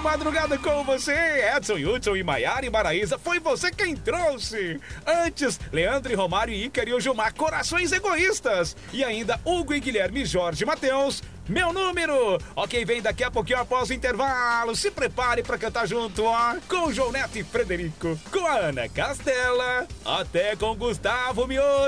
madrugada com você, Edson, Hudson e Maiara e Maraísa. Foi você quem trouxe. Antes, Leandro e Romário e Ícaro e o Gilmar, Corações Egoístas. E ainda Hugo e Guilherme, Jorge e Matheus, Meu Número. Ok, vem daqui a pouquinho após o intervalo. Se prepare pra cantar junto, ó, com o João Neto e Frederico, com a Ana Castela, até com Gustavo Mioto.